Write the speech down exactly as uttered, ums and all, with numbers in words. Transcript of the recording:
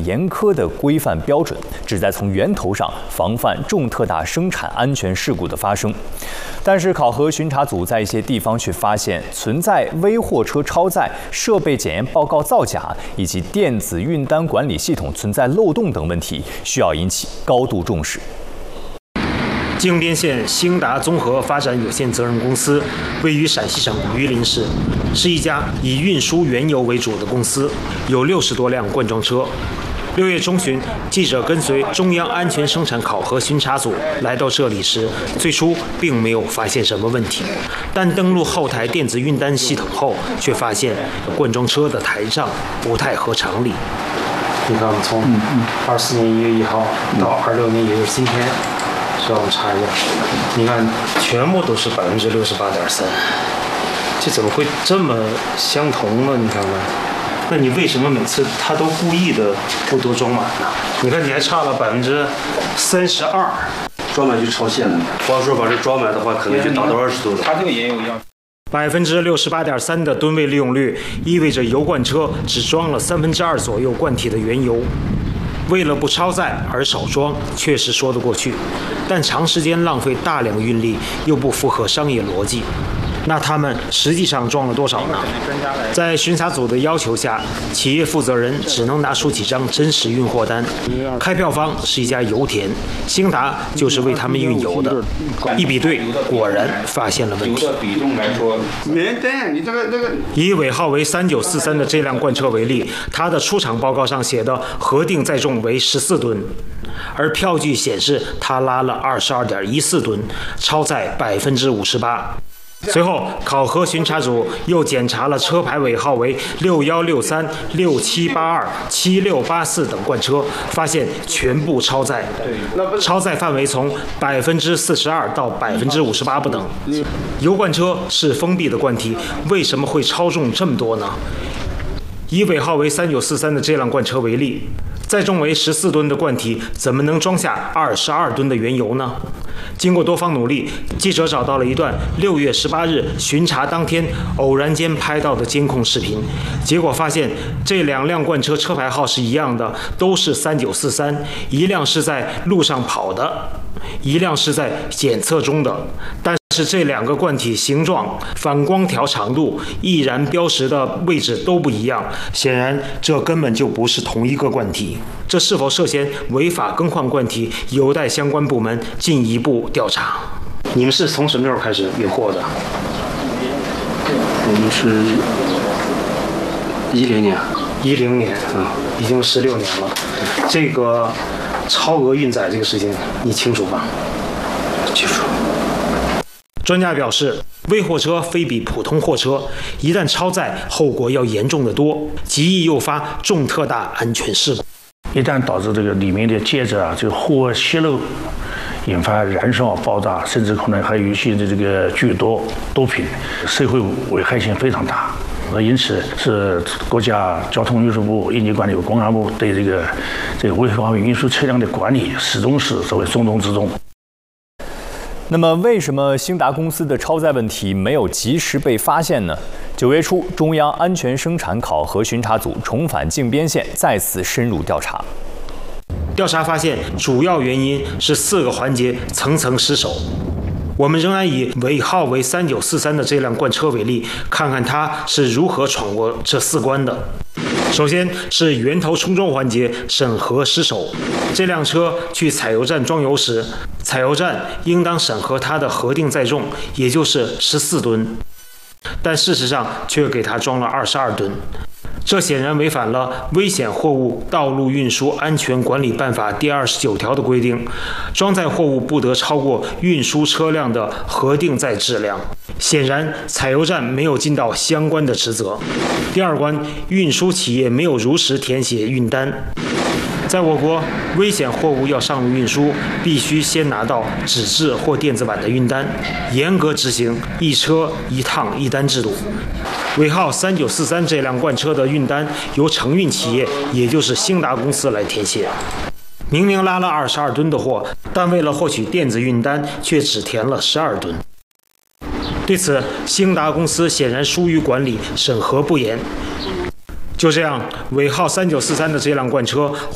严苛的规范标准，旨在从源头上防范重特大生产安全事故的发生。但是，考核巡查组在一些地方却发现存在微货车超载、设备检验报告造假以及电子运单管理系统存在漏洞等问题，需要引起高度重视。 靖边县兴达综合发展有限责任公司位于陕西省榆林市，是一家以运输原油为主的公司，有六十多辆罐装车。六月中旬，记者跟随中央安全生产考核巡查组来到这里时，最初并没有发现什么问题，但登录后台电子运单系统后，却发现罐装车的台账不太合常理。你看，从二四年一月一号到二六年，也就是今天。 让我们查一下，你看，全部都是百分之六十八点三，这怎么会这么相同呢？你看看，那你为什么每次他都故意的不多装满呢？你看你还差了百分之三十二， 装满就超限了。光说把这装满的话，可能就达到二十多了。 他这个也有要。 百分之六十八点三的吨位利用率，意味着油罐车只装了三分之二左右罐体的原油。 为了不超载而少装，确实说得过去，但长时间浪费大量运力又不符合商业逻辑。那他们实际上装了多少呢？在巡查组的要求下，企业负责人只能拿出几张真实运货单。开票方是一家油田，兴达就是为他们运油的。一比对，果然发现了问题。 比重来说， 你这个这个。以尾号为三九四三的这辆罐车为例，它的出厂报告上写的核定载重为十四吨，而票据显示它拉了二十二点一四吨，超载百分之五十八。 随后，考核巡查组又检查了车牌尾号为六一六三、六七八二、七六八四等罐车，发现全部超载，超载范围从百分之四十二到百分之五十八不等。油罐车是封闭的罐体，为什么会超重这么多呢？以尾号为三九四三的这辆罐车为例。 载重为十四吨的罐体，怎么能装下二十二吨的原油呢？经过多方努力，记者找到了一段六月十八日巡查当天偶然间拍到的监控视频，结果发现这两辆罐车车牌号是一样的，都是三九四三，一辆是在路上跑的，一辆是在检测中的，但。 是这两个罐体形状、反光条长度、易燃标识的位置都不一样，显然这根本就不是同一个罐体。这是否涉嫌违法更换罐体，有待相关部门进一步调查。你们是从什么时候开始运货的？ 我们是一零年， 一零年啊，已经十六年了。这个超额运载这个事情，你清楚吧？ 清楚。 专家表示，微货车非比普通货车，一旦超载，后果要严重得多，极易诱发重特大安全事故。 一旦导致这个里面的介质啊，这个货泄漏，引发燃烧、爆炸，甚至可能还有一些的这个剧毒毒品，社会危害性非常大。呃，因此是国家交通运输部、应急管理部、公安部对这个这个危险运输车辆的管理，始终是作为重中之重。 那么，为什么兴达公司的超载问题没有及时被发现呢？九月初，中央安全生产考核巡查组重返靖边县，再次深入调查。 调查发现，主要原因是四个环节层层失守。我们仍然以尾号为三九四三的这辆罐车为例，看看它是如何闯过这四关的。 首先是源头充装环节审核失守。这辆车去采油站装油时，采油站应当审核它的核定载重，也就是十四吨，但事实上却给它装了二十二吨。这显然违反了《危险货物道路运输安全管理办法》第二十九条的规定，装载货物不得超过运输车辆的核定载质量。显然，采油站没有尽到相关的职责。第二关，运输企业没有如实填写运单。在我国，危险货物要上路运输，必须先拿到纸质或电子版的运单，严格执行一车一趟一单制度。尾号三九四三这辆罐车的运单由承运企业，也就是兴达公司来填写。明明拉了二十二吨的货，但为了获取电子运单，却只填了十二吨。对此，兴达公司显然疏于管理，审核不严。就这样，尾号三九四三的这辆罐车